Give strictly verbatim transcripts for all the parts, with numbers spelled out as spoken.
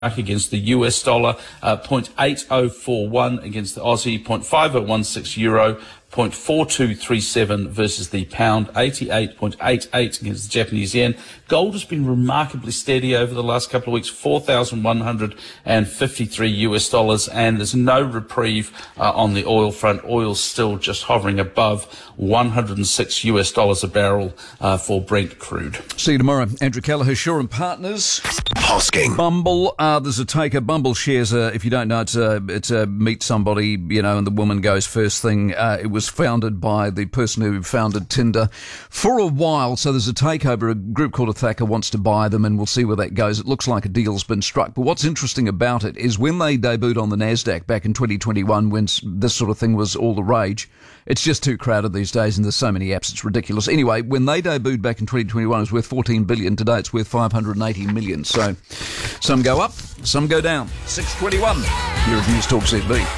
against the U S dollar, uh, zero point eight oh four one against the Aussie, zero point five oh one six euro, zero point four two three seven versus the pound, eighty-eight point eight eight against the Japanese yen. Gold has been remarkably steady over the last couple of weeks, four thousand one hundred fifty-three U S dollars, and there's no reprieve uh, on the oil front. Oil's still just hovering above one hundred six U S dollars a barrel uh, for Brent crude. See you tomorrow. Andrew Kelleher, Shaw and Partners. Hosking. Bumble, uh, there's a taker. Bumble shares, uh, if you don't know, it's a, it's a meet somebody, you know, and the woman goes first thing. Uh, it was founded by the person who founded Tinder for a while, so there's a takeover. A group called Athaka wants to buy them, and we'll see where that goes. It looks like a deal's been struck, but what's interesting about it is when they debuted on the NASDAQ back in twenty twenty-one, when this sort of thing was all the rage, it's just too crowded these days, and there's so many apps, it's ridiculous. Anyway, when they debuted back in twenty twenty-one, it was worth fourteen billion dollars. Today it's worth five hundred eighty million dollars. So some go up, some go down. six twenty-one. Here at News Talk Z B. Money,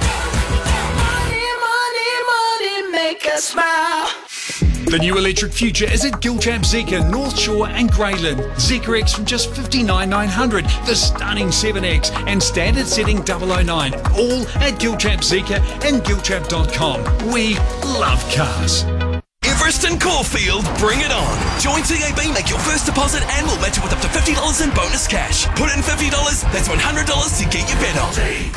money, money, make us smile. The new electric future is at Gilchap Zeekr, North Shore and Greyland. Zeekr X from just fifty-nine thousand nine hundred, the stunning seven X and standard setting double oh nine. All at Gilchap Zeekr and gilchap dot com. We love cars. Everest and Caulfield, bring it on. Join T A B, make your first deposit and we'll match it with up to fifty dollars in bonus cash. Put in fifty dollars, that's one hundred dollars to get your bet on. T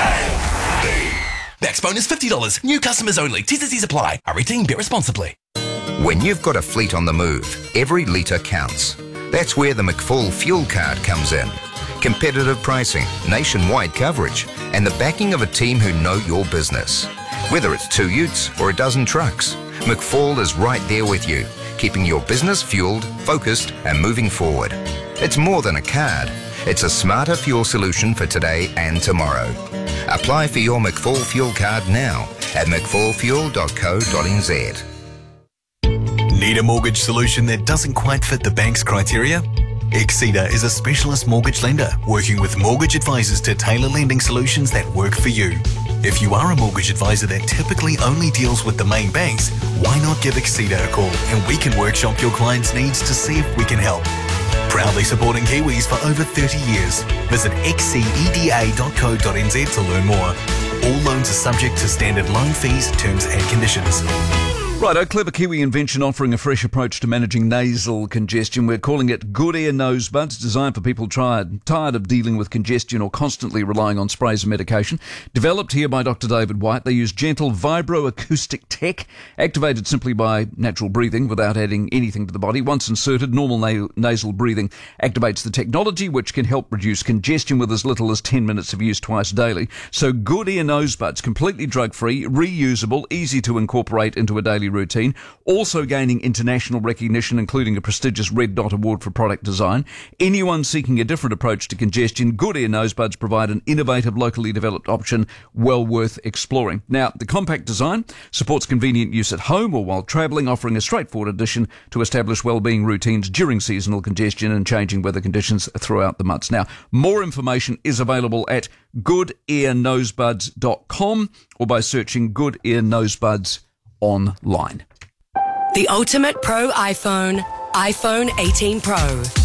A B. Max bonus fifty dollars. New customers only. T's and C's apply. Hurry team, bet responsibly. When you've got a fleet on the move, every litre counts. That's where the McFall Fuel Card comes in. Competitive pricing, nationwide coverage, and the backing of a team who know your business. Whether it's two utes or a dozen trucks, McFall is right there with you, keeping your business fueled, focused, and moving forward. It's more than a card. It's a smarter fuel solution for today and tomorrow. Apply for your McFall Fuel Card now at mcfall fuel dot co dot n z. Need a mortgage solution that doesn't quite fit the bank's criteria? Exceeder is a specialist mortgage lender working with mortgage advisors to tailor lending solutions that work for you. If you are a mortgage advisor that typically only deals with the main banks, why not give Exceeder a call and we can workshop your client's needs to see if we can help. Proudly supporting Kiwis for over thirty years. Visit x c e d a dot co dot n z to learn more. All loans are subject to standard loan fees, terms and conditions. Right, a clever Kiwi invention offering a fresh approach to managing nasal congestion. We're calling it Good Air Nose Buds, designed for people tired, tired of dealing with congestion or constantly relying on sprays and medication. Developed here by Doctor David White, they use gentle vibroacoustic tech, activated simply by natural breathing without adding anything to the body. Once inserted, normal na- nasal breathing activates the technology, which can help reduce congestion with as little as ten minutes of use twice daily. So Good Air Nose Buds, completely drug-free, reusable, easy to incorporate into a daily routine, also gaining international recognition, including a prestigious Red Dot Award for product design. Anyone seeking a different approach to congestion, Good Air Nose Buds provide an innovative, locally developed option well worth exploring. Now, the compact design supports convenient use at home or while travelling, offering a straightforward addition to establish well-being routines during seasonal congestion and changing weather conditions throughout the months. Now, more information is available at good air nose buds dot com or by searching Good Air Nose Buds online. The ultimate pro iPhone, iPhone eighteen Pro.